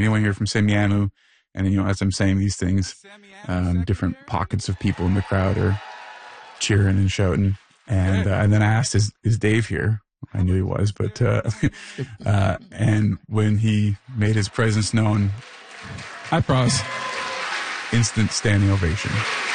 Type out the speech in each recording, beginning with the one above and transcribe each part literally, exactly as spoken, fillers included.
anyone here from Semiahmoo? And, you know, as I'm saying these things, um, different pockets of people in the crowd are cheering and shouting. And, uh, and then I asked, is, is Dave here? I knew he was, but, uh, uh, and when he made his presence known at Pros, instant standing ovation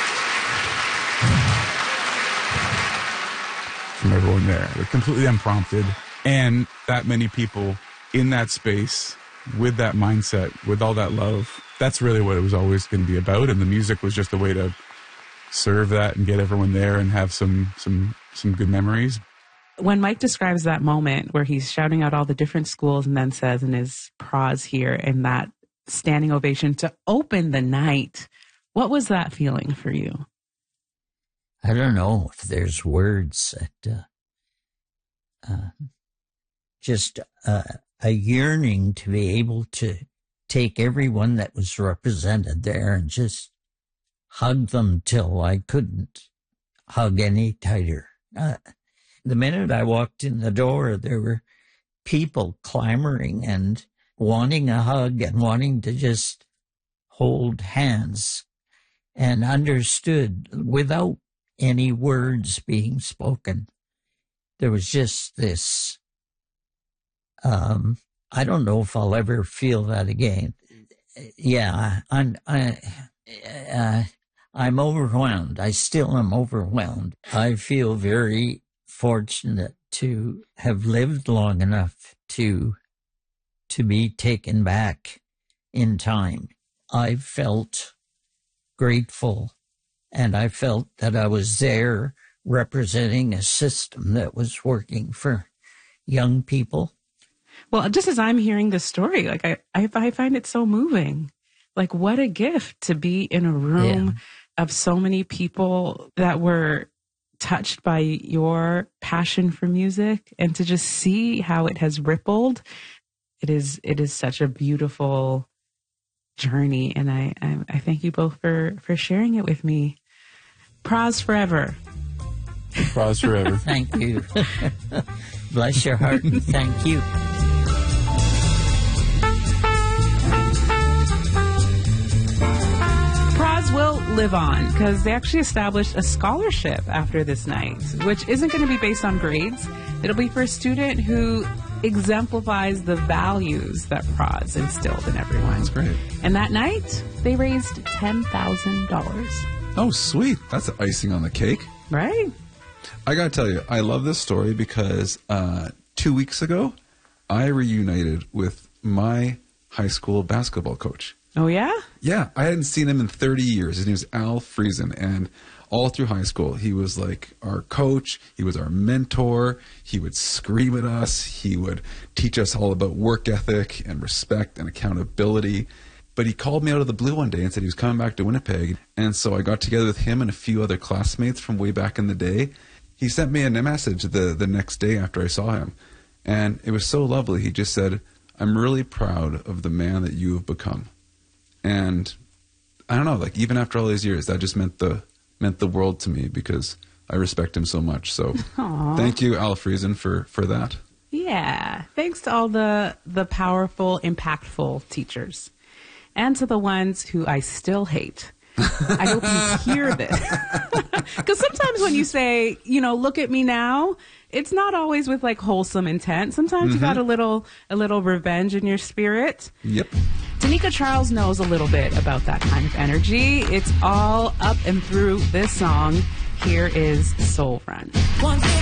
from everyone there. They're completely unprompted. And that many people in that space with that mindset, with all that love, that's really what it was always going to be about. And the music was just a way to serve that and get everyone there and have some, some, some good memories. When Mike describes that moment where he's shouting out all the different schools and then says in his Pros here and that standing ovation to open the night, what was that feeling for you? I don't know if there's words that, uh, uh, just uh, a yearning to be able to take everyone that was represented there and just hug them till I couldn't hug any tighter. Uh, the minute I walked in the door, there were people clamoring and wanting a hug and wanting to just hold hands, and understood without any words being spoken. There was just this, um, I don't know if I'll ever feel that again. Yeah, I'm, I, uh, I'm overwhelmed. I still am overwhelmed. I feel very fortunate to have lived long enough to, to be taken back in time. I felt grateful, and I felt that I was there representing a system that was working for young people. Well, just as I'm hearing this story, like I, I, I find it so moving. Like, what a gift to be in a room yeah. of so many people that were touched by your passion for music, and to just see how it has rippled. It is, it is such a beautiful journey. And I, I, I thank you both for, for sharing it with me. Pros forever. Pros forever. Thank you. Bless your heart and thank you. Pros will live on because they actually established a scholarship after this night, which isn't going to be based on grades. It'll be for a student who exemplifies the values that Pros instilled in everyone. That's great. And that night, they raised ten thousand dollars. Oh, sweet. That's the icing on the cake. Right? I got to tell you, I love this story because uh, two weeks ago, I reunited with my high school basketball coach. Oh, yeah? Yeah. I hadn't seen him in thirty years. His name was Al Friesen. And all through high school, he was like our coach. He was our mentor. He would scream at us. He would teach us all about work ethic and respect and accountability. But he called me out of the blue one day and said he was coming back to Winnipeg. And so I got together with him and a few other classmates from way back in the day. He sent me a message the, the next day after I saw him. And it was so lovely. He just said, "I'm really proud of the man that you have become." And I don't know, like even after all these years, that just meant the meant the world to me because I respect him so much. So Aww. Thank you, Al Friesen, for, for that. Yeah. Thanks to all the, the powerful, impactful teachers. And to the ones who I still hate. I hope you hear this. Because sometimes when you say, you know, look at me now, it's not always with like wholesome intent. Sometimes mm-hmm. you got a little a little revenge in your spirit. Yep. Tanika Charles knows a little bit about that kind of energy. It's all up and through this song. Here is Soul Run.